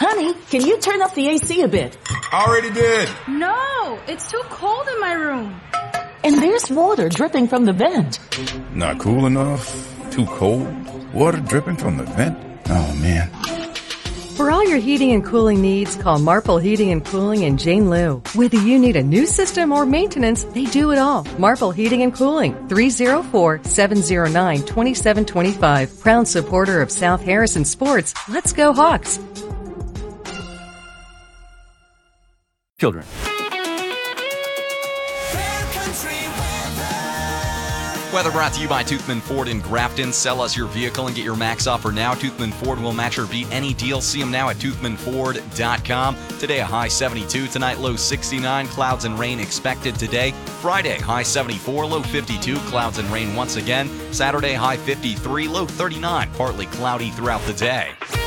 Honey, can you turn up the AC a bit? Already did. No, it's too cold in my room. And there's water dripping from the vent. Not cool enough? Too cold? Water dripping from the vent? Oh, man. For all your heating and cooling needs, call Marple Heating and Cooling and Jane Liu. Whether you need a new system or maintenance, they do it all. Marple Heating and Cooling, 304-709-2725. Proud supporter of South Harrison sports. Let's go Hawks. Children. Weather brought to you by Toothman Ford in Grafton. Sell us your vehicle and get your max offer now. Toothman Ford will match or beat any deal. See them now at toothmanford.com. Today a high 72. Tonight low 69. Clouds and rain expected today. Friday high 74. Low 52. Clouds and rain once again. Saturday high 53. Low 39. Partly cloudy throughout the day.